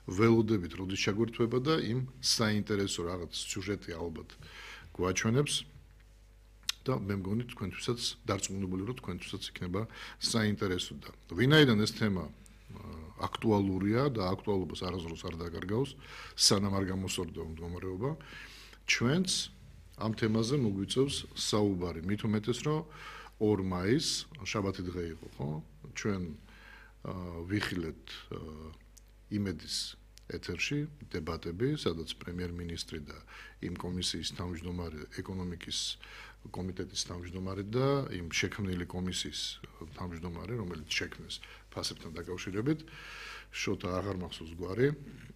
ველოდებით როდის ჩაგვირთვება და იმ საინტერესო რაღაც სიუჟეტი ალბათ გვაჩვენებს და მე მგონი თქვენთვისაც დარწმუნებული რომ თქვენთვისაც იქნება საინტერესო და ვინაიდან ეს თემა აქტუალურია და აქტუალობას არასდროს არ დაკარგავს სანამ არ გამოსორდება მდგომარეობა ჩვენც ამ თემაზე მოგვიწევს საუბარი მით უმეტეს რომ 2 მაისს შაბათი დღე იყო ხო ჩვენ ვიხილეთ იმედის ეთერში დებატები სადაც პრემიერ-მინისტრი და იმ კომისიის თავმჯდომარე ეკონომიკის კომიტეტის თავმჯდომარე და იმ შექმნილი კომისიის თავმჯდომარე რომელიც შექმნეს ფასებთან დაკავშირებით შოთა აღარ მახსოვს გვარი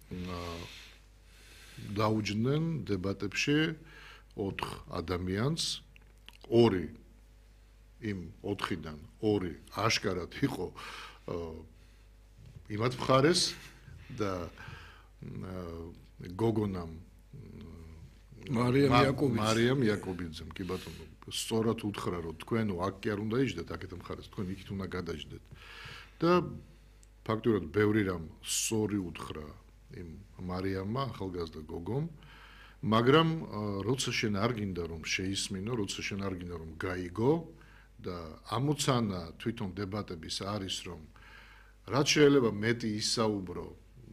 დაუჯდნენ დებატებში 4 ადამიანს 2 იმ 4-დან 2 აშკარად იყო იმათ მხარეს და გოგონამ მარიამ იაკობიძემ კი ბატონო სწორად უთხრა რომ თქვენო აქ კი არ უნდა იჯდეთ აქეთ მხარეს თქვენ იქით უნდა გადაიჯდეთ და ფაქტურად ბევრი რამ სწორი უთხრა იმ მარიამმა ახალგაზრდა გოგომ მაგრამ როცა შენ არ გინდა რომ შეისმინო როცა შენ არ გინდა რომ გაიგო და ამოცანა თვითონ დებატების არის რომ რაც შეიძლება მეტი ისაუბრო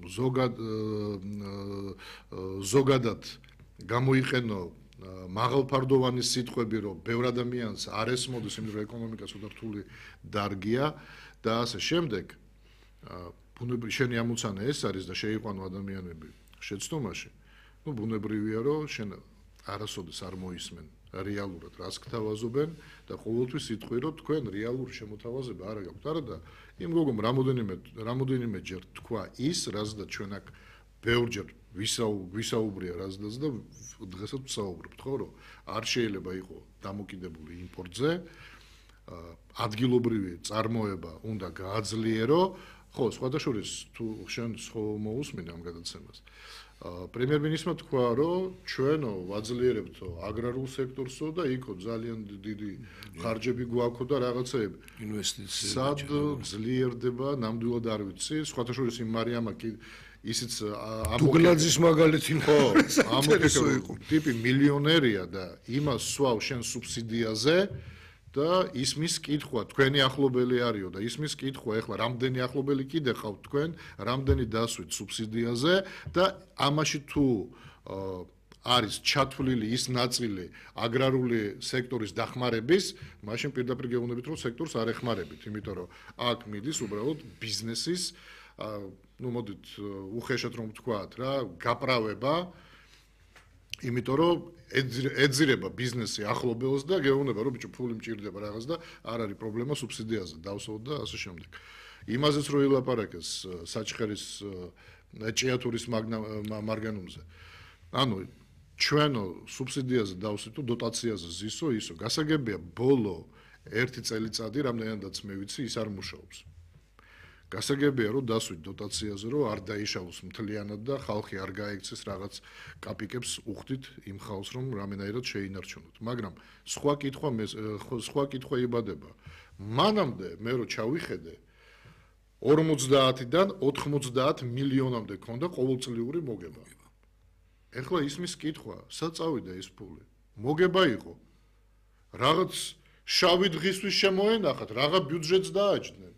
ზოგადად გამოიყენო მაღალფარდოვანი სიტყვები რომ ბევრ ადამიანს არ ესმოდეს იმ რომ ეკონომიკა ცოტა რთული დარგია და ასე შემდეგ ბუნებრივი შენი ამოცანა ეს არის და შეიყვანო ადამიანები შეცდომაში ну ბუნებრივია რომ შენ არასოდეს არ მოისმენ რეალურად რას გთავაზობენ და ყოველთვის იტყვი რომ თქვენ რეალური შემოთავაზება არ გაქვთ არა და იმ გოგომ რამოდენიმე ჯერ თქვა ის რაზეც ჩვენ აქ ბევრჯერ ვისაუბრია რაზეც და დღესაც ვსაუბრობთ ხო რომ არ შეიძლება იყოს დამოკიდებული იმპორტზე ადგილობრივი წარმოება უნდა გააძლიერო ხო სხვადასხვის თუ შენ ხო მოусმინე ამ გადაცემას პრემიერ-მინისტრმა თქვა რომ ჩვენო ვაძლიერებთო აგრარულ სექტორსო და იქო ძალიან დიდი ხარჯები გვაქვს და რაღაცეები ინვესტიციები სად ძლიერდება ნამდვილად არ ვიცი სხვადასხვის იმ მარიამა კი ისიც დუგლაძის მაგალითი ხო ამოკეთო იყო ტიპი მილიონერია და იმას სვავ შენ სუბსიდიაზე და ისმის კითხვა თქვენი ახლობელი არისო და ისმის კითხვა ეხლა რამდენი ახლობელი კიდე ხავთ თქვენ რამდენი დასვით სუბსიდიაზე და ამაში თუ არის ჩათვლილი ის ნაწილი აგრარული სექტორის დახმარების მაშინ პირდაპირ გეუბნებით რომ სექტორს არ ეხმარებით იმიტომ რომ აქ მიდის უბრალოდ ბიზნესის ну მოდით უხეშად რომ ვთქვათ რა გაправება იმიტომ რომ ეძირება ბიზნესი ახლობელს და გეუბნება რომ ბიჭო ფული მჭირდება რაღაც და არ არის პრობლემა სუბსიდიაზე დავსვათ და ასე შემდეგ იმაზეც რო ილაპარაკეს საჩხერის ჭიათურის მარგანუმზე ანუ ჩვენო სუბსიდიაზე დავსვით თუ დოტაციაზე ზისო ისო გასაგებია ბოლო 1 წელიწადი რამდენადაც მე ვიცი ის არ მუშაობს გასაგებია რომ დასვით დოტაციაზე რომ არ დაიშალოს მთლიანად და ხალხი არ გაექცეს რაღაც კაპიკებს უხდით იმ ხალხს რომ რამენაირად შეინარჩუნოთ მაგრამ სხვა კითხვა იბადება მანამდე მე რო ჩავიხედე 50-დან 90 მილიონამდე ქონდა ყოველწლიური მოგება ეხლა ისმის კითხვა სად წავიდა ეს ფული მოგება იყო რაღაც შავი დღისთვის შემოენახათ რაღაც ბიუჯეტს დააჭდნენ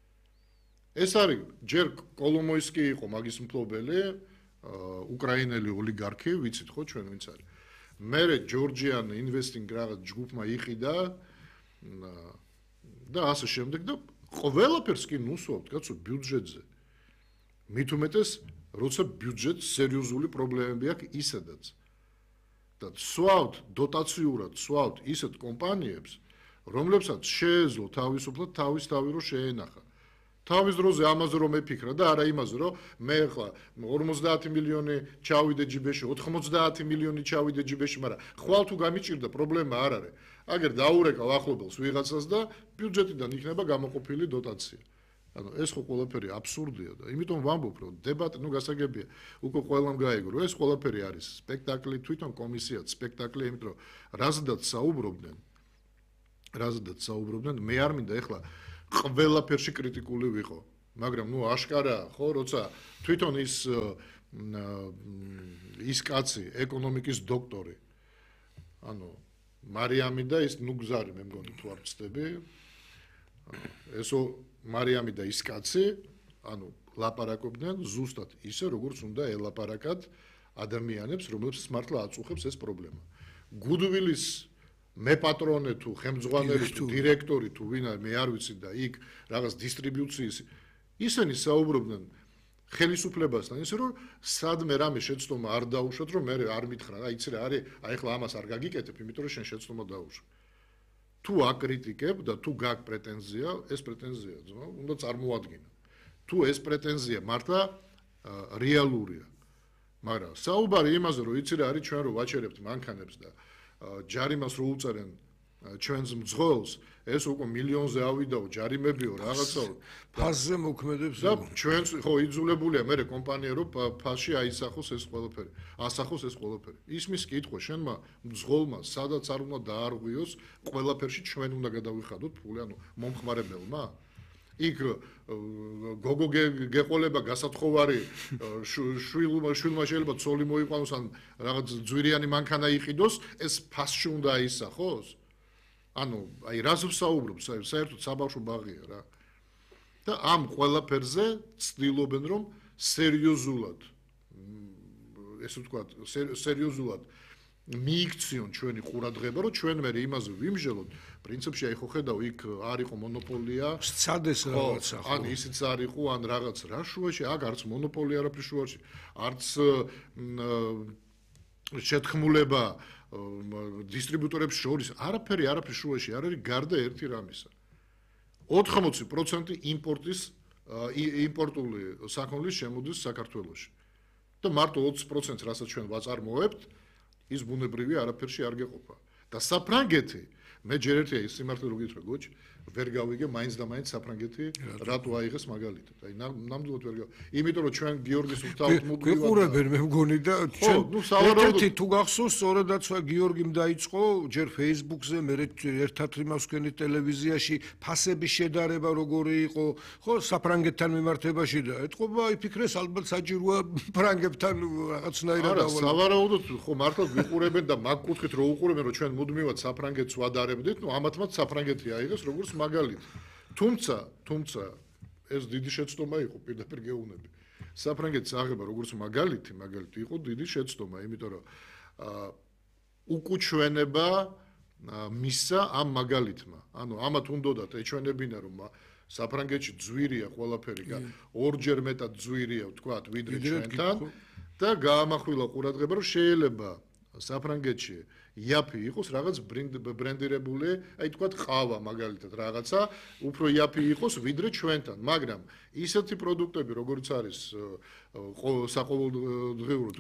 ეს არის ჯერ კოლომოისკი იყო მაგის მფლობელი უკრაინელი ოლიგარქი ვიცით ხო ჩვენ ვინც არის მერე ჯორჯიან ინვესტინგ რაღაც ჯგუფმა იყიდა და ასე შემდეგ და ყველაფერს კი ნუსვავთ კაცო ბიუჯეტზე მით უმეტეს როცა ბიუჯეტს სერიოზული პრობლემები აქვს ისედაც და სვავთ დოტაციურად სვავთ ისეთ კომპანიებს რომლებსაც შეეძლო თავისუფლად თავის თავი რო შეენახა თავის დროზე ამაზე რომ ეფიქრა და არა იმაზე რომ მე ახლა 50 მილიონი ჩავიდე ჯიბეში 90 მილიონი ჩავიდე ჯიბეში მაგრამ ხვალ თუ გამიჭირდა პრობლემა არ არის აგერ დაურეკავ ახლობელს ვიღაცას და ბიუჯეტიდან იქნება გამოყოფილი დოტაცია ანუ ეს ხო ყველაფერი აბსურდია და იმიტომ ვამბობ რომ დებატი ნუ გასაგებია უკვე ყველამ გაიგო ეს ყველაფერი არის სპექტაკლი თვითონ კომისიაც სპექტაკლი იმიტომ რომ რაზედაც საუბრობდნენ მე არ მინდა ეხლა ყველაფერში კრიტიკული ვიყო მაგრამ ნუ აშკარაა, ხო, როცა თვითონ ის კაცი, ეკონომიკის დოქტორი, ანუ მარიამი და ის ნუგზარი მე მგონი თუ არ ვწდები, ესო მარიამი და ის კაცი, ანუ ლაპარაკობდნენ ზუსტად ისე, როგორც უნდა ელაპარაკათ ადამიანებს, რომლებსაც მართლა აწუხებს ეს პრობლემა. გუდვილის მეპატრონე თუ ხელმძღვანელი თუ დირექტორი თუ ვინა მე არ ვიცი და იქ რაღაც დისტრიბუციის ისინი საუბრობდნენ ხელისუფლებასთან ისე რომ სადმე რამე შეცდომა არ დაუშვათ რომ მე არ მითხრა რა იცი რა არის აი ახლა ამას არ გაგიკეთებ იმიტომ რომ შენ შეცდომა დაუშვა თუ აკრიტიკებ და თუ გაქვს პრეტენზია ეს პრეტენზია ძმა უნდა წარმოადგინო თუ ეს პრეტენზია მართლა რეალურია მაგრამ საუბარი იმაზე რომ იცი რა არის ჩვენ რო ვაჩერებთ მანქანებს და ჯარიმას რო უწერენ ჩვენს მძღოლს ეს უკვე მილიონზე ავიდაო ჯარიმებიო რაღაცაო ფასზე მოქმედებს და ჩვენს ხო იძულებულია მე კომპანია რო ფასში აისახოს ეს ყველაფერი ასახოს ეს ყველაფერი ისმის კითხვა შენმა მძღოლმა სადაც არ უნდა დაარღვიოს ყველაფერში ჩვენ უნდა გადავიხადოთ ფული ანუ მომხმარებელმა იქ გოგო გეყოლება გასათხოვარი შვილმა შეიძლება ცოლი მოიყვანოს ან რაღაც ძვირიანი მანქანა იყიდოს ეს ფასში უნდა აისახოს ანუ აი რას ვსაუბრობ საერთოდ საბავშვო ბაღია რა და ამ ყველაფერზე ცდილობენ რომ სერიოზულად ესე ვთქვათ სერიოზულად მიიქციონ ჩვენი ყურადღება რომ ჩვენ მე იმაზე ვიმსჯელოთ პრინციპში აი ხო ხედავ იქ არ იყო მონოპოლია სცადეს რაღაცა ხო ან ისიც არ იყო ან რაღაც რა შუაში აქ არც მონოპოლია არაფრის შუაში არც შეთქმულება დისტრიბუტორებს შორის არაფრის შუაში არ არის გარდა ერთი რამისა 80% იმპორტული საქონლის შემოდის საქართველოში და მარტო 20%-ს რასაც ჩვენ ვაწარმოებთ ის ბუნებრივი არაფერში არ გეყოფა და საფრანგეთი მე ჯერ ერთი ის სიმართლე რო გითხრა გოჩ ვერ გავიგე მაინც და მაინც საფრანგეთი რატო აიღეს მაგალითად აი ნამდვილად ვერ გავიგე იმიტომ რომ ჩვენ გიორგის უთაოთ გვიყურებენ მე მგონი და ჩვენ ერთ-ერთი თუ გახსოვს სწორედაც გიორგიმ დაიწყო ჯერ Facebook-ზე მე ერთად იმას ვქენით ტელევიზიაში ფასების შედარება როგორი იყო ხო საფრანგეთთან მიმართებაში და ეთყობა იფიქრეს ალბათ საჭიროა ფრანგებთან რაღაცნაირად დავალ სავარაუდოდ ხო მართლა გვიყურებენ და მაგ კუთხით რო უყურებენ რომ ჩვენ მუდმივად საფრანგეთს ვადარებდით ნუ ამათმაც საფრანგეთი აიღეს როგორც მაგალითი. თუმცა ეს დიდი შეცდომა იყო პირდაპირ გეუბნები. საფრანგეთის აღება როგორც მაგალითი იყო დიდი შეცდომა, იმიტომ რომ უკუჩვენება მისცა ამ მაგალითმა. ანუ ამათ უნდათ ეჩვენებინა რომ საფრანგეთში ძვირია ყველაფერი, ორჯერ მეტად ძვირია, ვთქვათ, ვიდრე ჩვენთან და გაამახვილა ყურადღება რომ შეიძლება საფრანგეთში იაფი იყოს რაღაც ბრენდირებული, აი თქვათ ყავა მაგალითად რაღაცა, უფრო იაფი იყოს ვიდრე ჩვენთან, მაგრამ ისეთი პროდუქტები როგორც არის საყოველთაოდ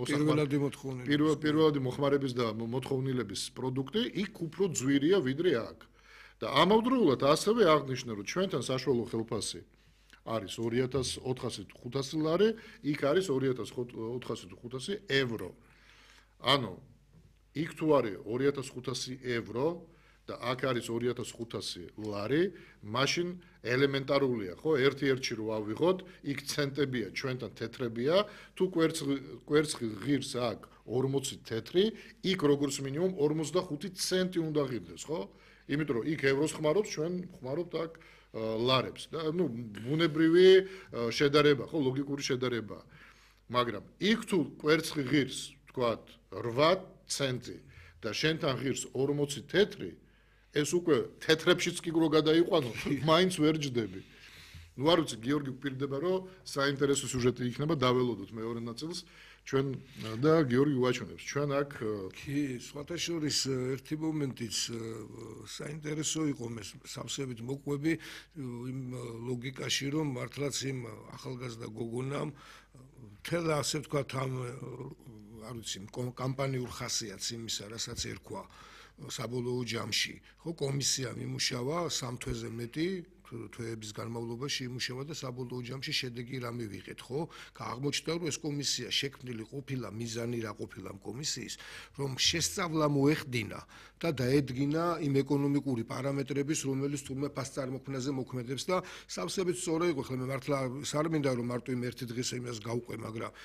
პირველადი მოხმარების და მოთხოვნილების პროდუქტი, იქ უფრო ძვირია ვიდრე აქ. და ამავდროულად ასევე აღნიშნა რომ ჩვენთან საშუალო ხელფასი არის 2400-500 ლარი, იქ არის 2400-500 ევრო. ანუ იქ თუ არის 2500 ევრო და აქ არის 2500 ლარი, მაშინ ელემენტარულია, ხო? ერთ-ერთში რო ავიღოთ, იქ ცენტებია, ჩვენთან თეთრებია, თუ კვერცხი ღირს აქ 40 თეთრი, იქ როგორც მინიმუმ 45 ცენტი უნდა ღირდეს, ხო? იმიტომ რომ იქ ევროს ხმარობს, ჩვენ ხმარობთ აქ ლარებს და ნუ ბუნებრივი შედარება, ხო, ლოგიკური შედარება. მაგრამ იქ თუ კვერცხი ღირს, თქვათ 8 ცენტი და შენთან ღირს 40 თეთრი, ეს უკვე თეთრებშიც კი რო გადაიყვანო, მაინც ვერ ჯდები. ნუ არ ვიცი, გიორგი ვპირდება, რომ საინტერესო სიუჟეტი იქნება, დაველოდოთ მეორე ნაწილს, ჩვენ და გიორგი ვაჩვენებს. ჩვენ აქ კი, სხვათა შორის ერთი მომენტიც საინტერესო იყო მე სავსებით მოყვები იმ ლოგიკაში, რომ მართლაც იმ ახალგაზრდა გოგონამ თელა ასე ვთქვათ ამ არ ვიცი, კამპანიურ ხასიათს იმისა, რასაც ერქვა საბოლოო ჯამში. ხო, კომისია მიმუშავა 3 თვეზე მეტი თვეების განმავლობაში იმუშავა და საბოლოო ჯამში შედეგი რა მივიღეთ, ხო? აღმოჩნდა რომ ეს კომისია შექმნილი ყოფილა მიზანი რა ყოფილა ამ კომისიის, რომ შესწავლა მოეხდინა და დაედგინა იმ ეკონომიკური პარამეტრების, რომელიც თურმე ფასწარმოქმნაზე მოქმედებს და სავსებით სწორად იყო, ხლა მე მართლა სარ მინდა რომ მარტო იმ ერთი დღეს იმას გავყვე, მაგრამ